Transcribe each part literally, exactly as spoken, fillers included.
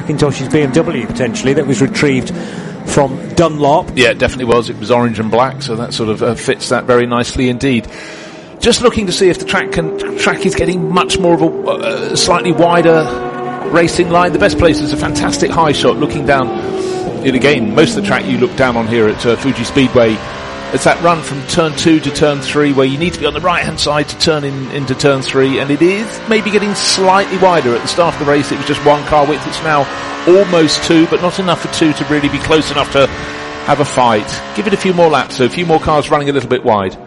McIntosh's B M W, potentially, that was retrieved from Dunlop. Yeah, it definitely was. It was orange and black, so that sort of uh, fits that very nicely indeed. Just looking to see if the track can, track is getting much more of a uh, slightly wider racing line. The best place is a fantastic high shot looking down. And again, most of the track you look down on here at uh, Fuji Speedway. It's that run from turn two to turn three where you need to be on the right hand side to turn in into turn three, and it is maybe getting slightly wider. At the start of the race it was just one car width, it's now almost two, but not enough for two to really be close enough to have a fight. Give it a few more laps, so a few more cars running a little bit wide.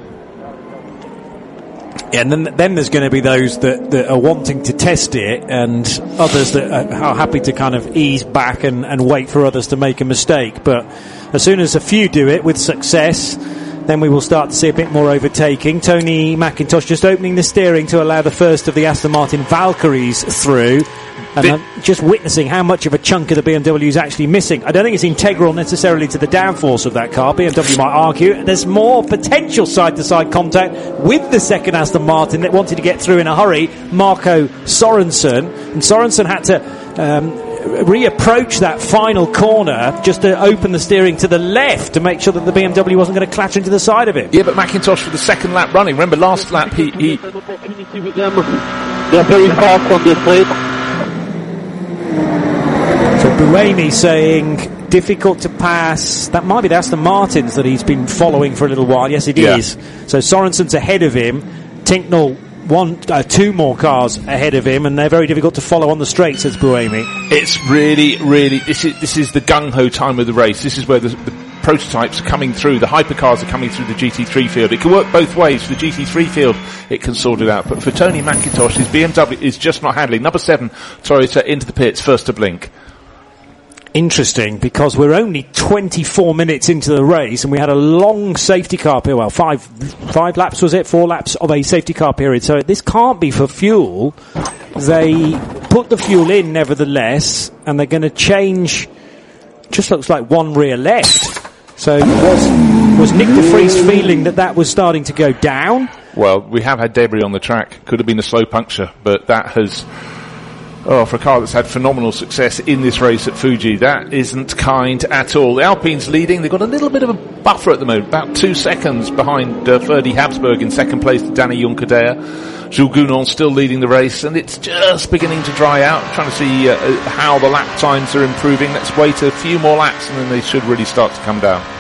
Yeah, and then, then there's going to be those that, that are wanting to test it, and others that are happy to kind of ease back and, and wait for others to make a mistake. But as soon as a few do it with success, then we will start to see a bit more overtaking. Tony McIntosh just opening the steering to allow the first of the Aston Martin Valkyries through. And I'm just witnessing how much of a chunk of the B M W is actually missing. I don't think it's integral necessarily to the downforce of that car. B M W might argue there's more potential side-to-side contact with the second Aston Martin that wanted to get through in a hurry, Marco Sorensen. And Sorensen had to um, reapproach that final corner just to open the steering to the left to make sure that the B M W wasn't going to clatter into the side of it. Yeah, but McIntosh for the second lap running. Remember last lap he... he They're very fast on the straight. So Buemi saying difficult to pass. That might be the Aston Martins that he's been following for a little while. Yes, it yeah. is. So Sorensen's ahead of him. Tinknell one, uh, two more cars ahead of him, and they're very difficult to follow on the straight, says Buemi. It's really, really. This is this is the gung ho time of the race. This is where the, the prototypes are coming through. The hypercars are coming through the G T three field. It can work both ways. For the G T three field, it can sort it out. But for Tony McIntosh, his B M W is just not handling. Number seven, Toyota into the pits, first to blink. Interesting, because we're only twenty-four minutes into the race and we had a long safety car period. Well, five, five laps was it? Four laps of a safety car period. So this can't be for fuel. They put the fuel in nevertheless, and they're going to change, just looks like one rear left. So was, was Nick de Vries feeling that that was starting to go down? Well, we have had debris on the track. Could have been a slow puncture, but that has... Oh, for a car that's had phenomenal success in this race at Fuji, that isn't kind at all. The Alpine's leading. They've got a little bit of a buffer at the moment, about two seconds behind uh, Ferdi Habsburg in second place to Danny Juncadella. Jules Gounon still leading the race, and it's just beginning to dry out. I'm trying to see uh, how the lap times are improving. Let's wait a few more laps, and then they should really start to come down.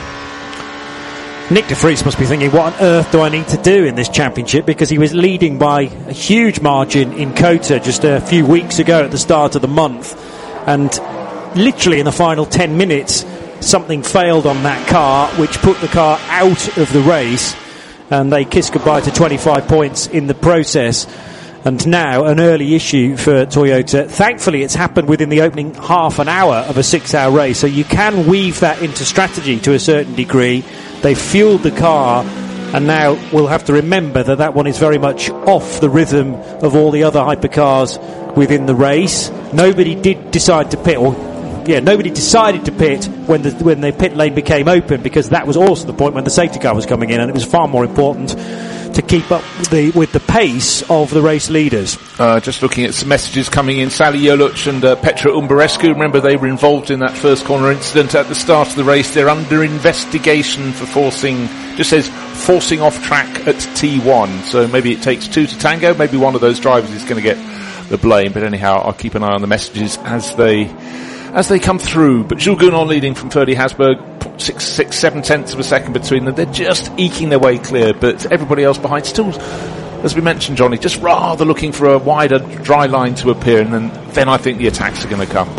Nick de Vries must be thinking, what on earth do I need to do in this championship? Because he was leading by a huge margin in COTA just a few weeks ago at the start of the month. And literally in the final ten minutes, something failed on that car, which put the car out of the race. And they kissed goodbye to twenty-five points in the process. And now an early issue for Toyota. Thankfully, it's happened within the opening half an hour of a six-hour race. So you can weave that into strategy to a certain degree. They fueled the car, and now we'll have to remember that that one is very much off the rhythm of all the other hypercars within the race. Nobody did decide to pit, or yeah, nobody decided to pit when the when the pit lane became open, because that was also the point when the safety car was coming in, and it was far more important to keep up with the, with the pace of the race leaders. Uh, just looking at some messages coming in. Sally Joluc and uh, Petra Umberescu, remember they were involved in that first corner incident at the start of the race. They're under investigation for forcing, just says forcing off track at T one. So maybe it takes two to tango. Maybe one of those drivers is going to get the blame. But anyhow, I'll keep an eye on the messages as they as they come through. But Jules Gounon leading from Ferdi Habsburg, six, six, seven tenths of a second between them. They're just eking their way clear, but everybody else behind still, as we mentioned, Johnny, just rather looking for a wider dry line to appear, and then, then I think the attacks are going to come.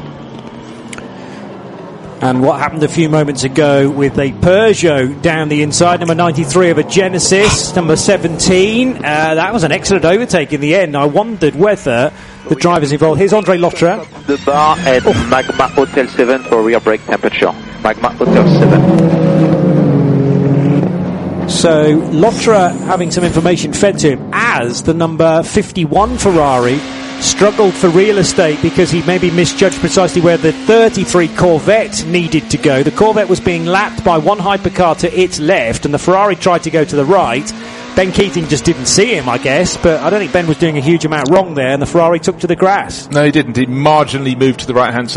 And what happened a few moments ago with a Peugeot down the inside, number ninety-three of a Genesis, number seventeen, uh, that was an excellent overtake in the end. I wondered whether the drivers involved. Here's Andre Lotra. The bar at oh. Magma Hotel seven for rear brake temperature. Magma Hotel seven. So Lotra having some information fed to him as the number fifty-one Ferrari struggled for real estate because he maybe misjudged precisely where the thirty-three Corvette needed to go. The Corvette was being lapped by one hypercar to its left, and the Ferrari tried to go to the right. Ben Keating just didn't see him, I guess, but I don't think Ben was doing a huge amount wrong there, and the Ferrari took to the grass. No, he didn't. He marginally moved to the right-hand side.